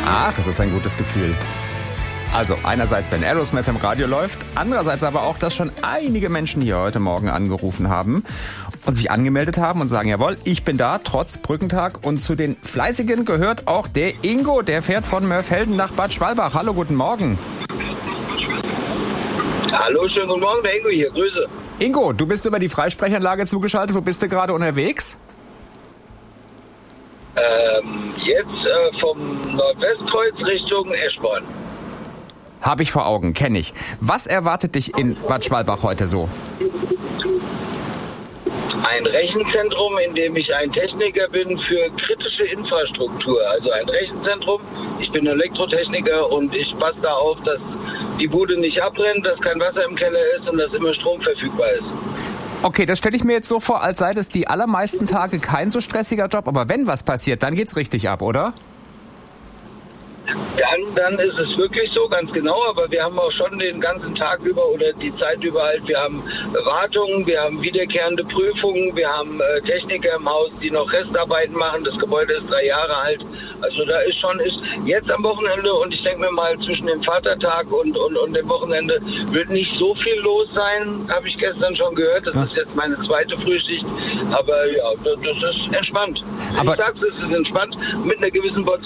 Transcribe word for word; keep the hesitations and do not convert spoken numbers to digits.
Ach, es ist ein gutes Gefühl. Also einerseits, wenn Aerosmith im Radio läuft, andererseits aber auch, dass schon einige Menschen hier heute Morgen angerufen haben und sich angemeldet haben und sagen, jawohl, ich bin da, trotz Brückentag. Und zu den Fleißigen gehört auch der Ingo, der fährt von Mörfelden nach Bad Schwalbach. Hallo, guten Morgen. Hallo, schönen guten Morgen, der Ingo hier, Grüße. Ingo, du bist über die Freisprechanlage zugeschaltet, wo bist du gerade unterwegs? Ähm, jetzt äh, vom Nordwestkreuz Richtung Eschborn. Habe ich vor Augen, kenne ich. Was erwartet dich in Bad Schwalbach heute so? Ein Rechenzentrum, in dem ich ein Techniker bin für kritische Infrastruktur. Also ein Rechenzentrum, ich bin Elektrotechniker und ich passe da auf, dass die Bude nicht abbrennt, dass kein Wasser im Keller ist und dass immer Strom verfügbar ist. Okay, das stelle ich mir jetzt so vor, als sei das die allermeisten Tage kein so stressiger Job. Aber wenn was passiert, dann geht's richtig ab, oder? Dann, dann ist es wirklich so, ganz genau, aber wir haben auch schon den ganzen Tag über oder die Zeit über halt, wir haben Wartungen, wir haben wiederkehrende Prüfungen, wir haben äh, Techniker im Haus, die noch Restarbeiten machen, das Gebäude ist drei Jahre alt, also da ist schon, ist jetzt am Wochenende und ich denke mir mal zwischen dem Vatertag und, und, und dem Wochenende wird nicht so viel los sein, habe ich gestern schon gehört, das ist jetzt meine zweite Frühschicht, aber ja, das, das ist entspannt. Aber ich sag's, es ist entspannt, mit einer gewissen Portion